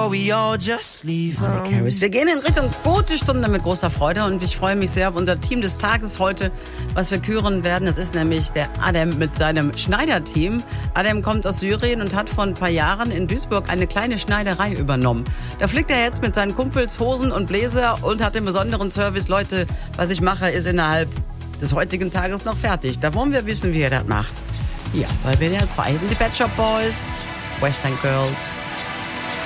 so we all just leave Carries. Wir gehen in Richtung gute Stunde mit großer Freude und ich freue mich sehr auf unser Team des Tages heute, was wir küren werden. Das ist nämlich der Adem mit seinem Schneiderteam. Adem kommt aus Syrien und hat vor ein paar Jahren in Duisburg eine kleine Schneiderei übernommen. Da flickt er jetzt mit seinen Kumpels Hosen und Bläser und hat den besonderen Service. Leute, was ich mache, ist innerhalb des heutigen Tages noch fertig. Da wollen wir wissen, wie er das macht. Ja, weil wir ja zwei sind, die Pet Shop Boys, Western Girls.